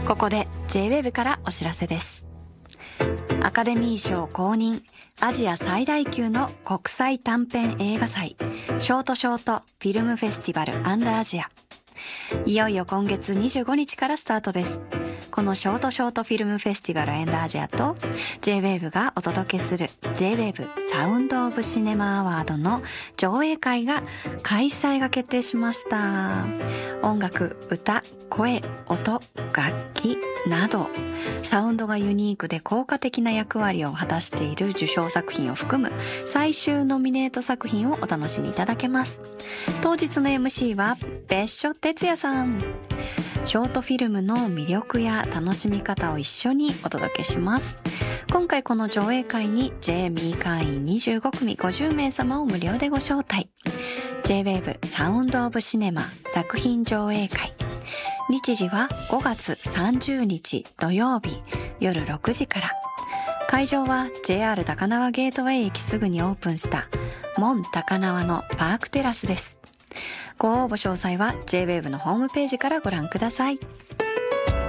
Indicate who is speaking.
Speaker 1: ここで J-WAVE からお知らせです。アカデミー賞公認アジア最大級の国際短編映画祭ショートフィルムフェスティバル&アジア、いよいよ今月25日からスタートです。このショートフィルムフェスティバル&アジアと J-WAVE がお届けする J-WAVE サウンドオブシネマアワードの上映会が開催が決定しました。音楽、歌、声、音、楽器などサウンドがユニークで効果的な役割を果たしている受賞作品を含む最終ノミネート作品をお楽しみいただけます。当日の MC は別所哲也さん。ショートフィルムの魅力や楽しみ方を一緒にお届けします。今回この上映会に J-ME 会員25組50名様を無料でご招待。 J-WAVE サウンドオブシネマ作品上映会、日時は5月30日土曜日夜6時から。会場は JR 高輪ゲートウェイ駅すぐにオープンした門高輪のパークテラスです。ご応募詳細は J-WAVE のホームページからご覧ください。